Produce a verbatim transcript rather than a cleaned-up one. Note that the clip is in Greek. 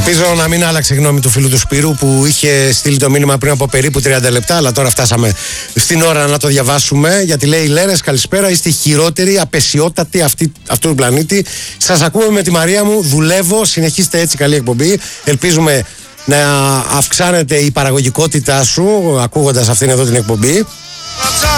Ελπίζω να μην άλλαξε γνώμη του φίλου του Σπύρου που είχε στείλει το μήνυμα πριν από περίπου τριάντα λεπτά, αλλά τώρα φτάσαμε στην ώρα να το διαβάσουμε. Γιατί λέει: Λέρες, καλησπέρα. Είστε η χειρότερη, απεσιότατη αυτή, αυτού του πλανήτη. Σας ακούμε με τη Μαρία μου. Δουλεύω. Συνεχίστε έτσι. Καλή εκπομπή. Ελπίζουμε να αυξάνεται η παραγωγικότητά σου ακούγοντας αυτήν εδώ την εκπομπή.